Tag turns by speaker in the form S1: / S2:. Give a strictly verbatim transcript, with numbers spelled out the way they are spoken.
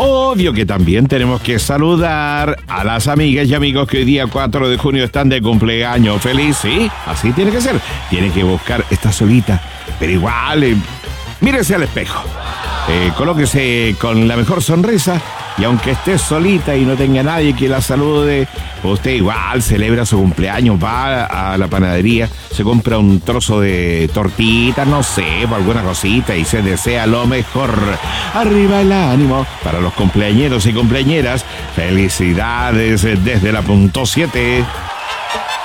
S1: Obvio que también tenemos que saludar a las amigas y amigos que hoy día cuatro de junio están de cumpleaños. Feliz, sí, así tiene que ser. Tiene que buscar, está solita, pero igual, eh, mírese al espejo. Eh, colóquese con la mejor sonrisa y aunque esté solita y no tenga nadie que la salude, usted igual celebra su cumpleaños, va a la panadería, se compra un trozo de tortita, no sé, por alguna cosita y se desea lo mejor. Arriba el ánimo para los cumpleañeros y cumpleañeras. Felicidades desde la punto siete.